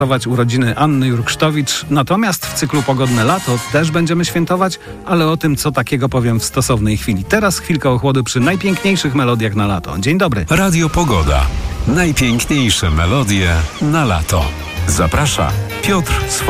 urodziny Anny Jurksztowicz. Natomiast w cyklu Pogodne Lato też będziemy świętować, ale o tym, co takiego, powiem w stosownej chwili. Teraz chwilka ochłody przy najpiękniejszych melodiach na lato. Dzień dobry. Radio Pogoda. Najpiękniejsze melodie na lato. Zaprasza Piotr Swobodny.